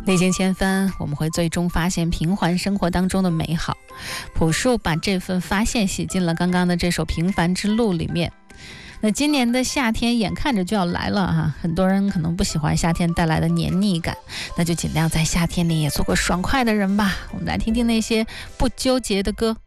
历经千帆，我们会最终发现平凡生活当中的美好。朴树把这份发现写进了刚刚的这首《平凡之路》里面。那今年的夏天眼看着就要来了啊，很多人可能不喜欢夏天带来的黏腻感，那就尽量在夏天里也做个爽快的人吧。我们来听听那些不纠结的歌。